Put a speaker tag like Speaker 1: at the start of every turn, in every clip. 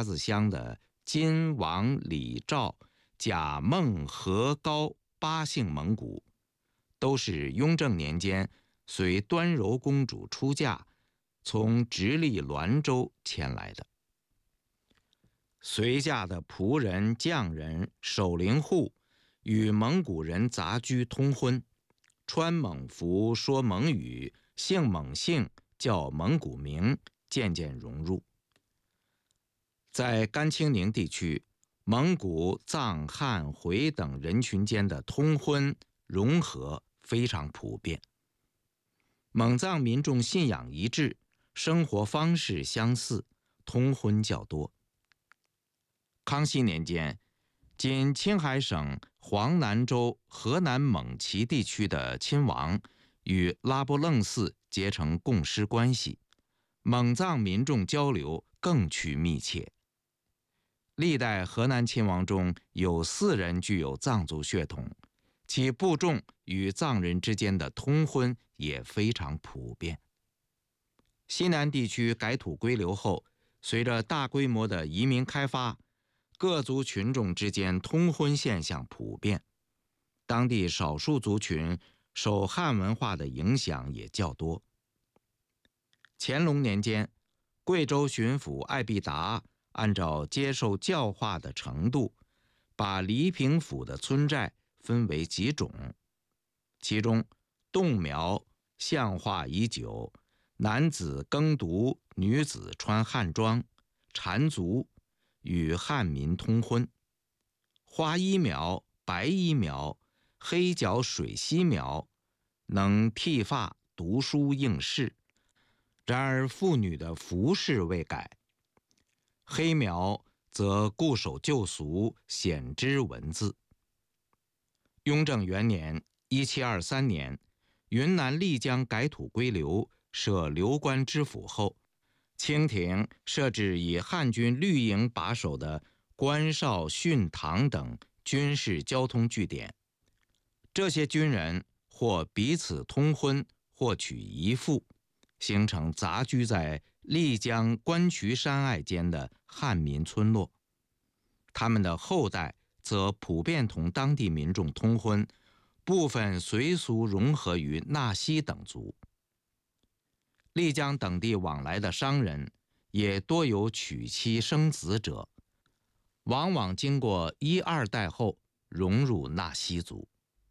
Speaker 1: 家子乡的金、王、李、赵、贾、孟、何、高8姓蒙古，都是雍正年间随端柔公主出嫁，从直隶滦州迁来的。随嫁的仆人、匠人、守灵户与蒙古人杂居通婚，穿蒙服，说蒙语，姓蒙姓，叫蒙古名，渐渐融入。在甘青宁地区，蒙古、藏、汉、回等人群间的通婚融合非常普遍。蒙藏民众信仰一致，生活方式相似，通婚较多。康熙年间，今青海省黄南州河南蒙旗地区的亲王与拉卜楞寺结成共师关系，蒙藏民众交流更趋密切。历代河南亲王中有4人具有藏族血统，其部众与藏人之间的通婚也非常普遍。西南地区改土归流后，随着大规模的移民开发，各族群众之间通婚现象普遍，当地少数族群受汉文化的影响也较多。乾隆年间，贵州巡抚艾必达按照接受教化的程度，把黎平府的村寨分为几种，其中侗苗象化已久，男子耕读，女子穿汉装，缠足，与汉民通婚；花衣苗、白衣苗、黑脚水溪苗能剃发、读书应试，然而妇女的服饰未改。黑苗则固守旧俗，显知文字。雍正元年1723年，云南丽江改土归流，设流官知府后，清廷设置以汉军绿营把守的关哨、训堂等军事交通据点。这些军人或彼此通婚，或娶一妇，形成杂居在丽江关渠山隘间的汉民村落。他们的后代则普遍同当地民众通婚，部分随俗融合于纳西等族。丽江等地往来的商人也多有娶妻生子者，往往经过1、2代后融入纳西族。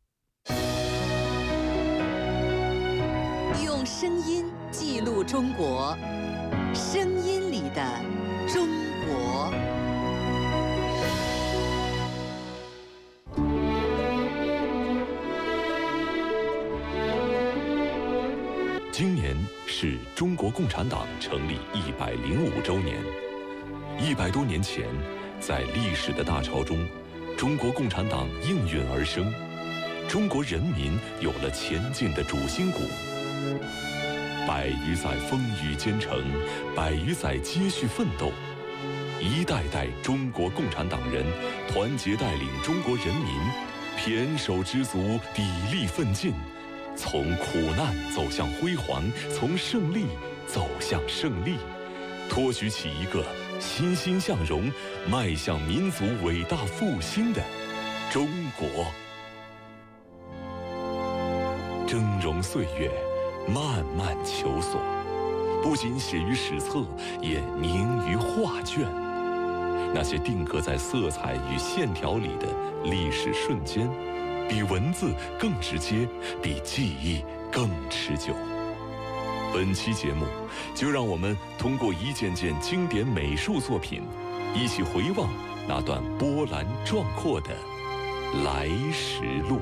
Speaker 2: 用声音记录中国，声音里的中国。
Speaker 3: 今年是中国共产党成立105周年。100多年前，在历史的大潮中，中国共产党应运而生，中国人民有了前进的主心骨。100余载风雨兼程，100余载接续奋斗，一代代中国共产党人团结带领中国人民，胼手胝足，砥砺奋进，从苦难走向辉煌，从胜利走向胜利，托举起一个欣欣向荣、迈向民族伟大复兴的中国。峥嵘岁月，漫漫求索，不仅写于史册，也凝于画卷。那些定格在色彩与线条里的历史瞬间，比文字更直接，比记忆更持久。本期节目，就让我们通过一件件经典美术作品，一起回望那段波澜壮阔的来时路。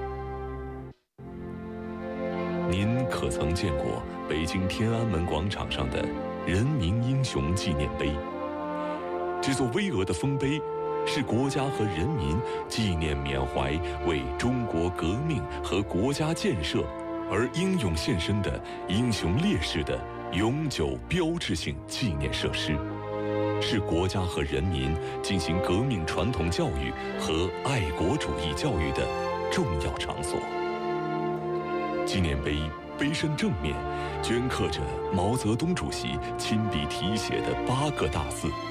Speaker 3: 您可曾见过北京天安门广场上的人民英雄纪念碑？这座巍峨的丰碑是国家和人民纪念缅怀为中国革命和国家建设而英勇献身的英雄烈士的永久标志性纪念设施，是国家和人民进行革命传统教育和爱国主义教育的重要场所。纪念碑碑身正面镌刻着毛泽东主席亲笔题写的8个大字：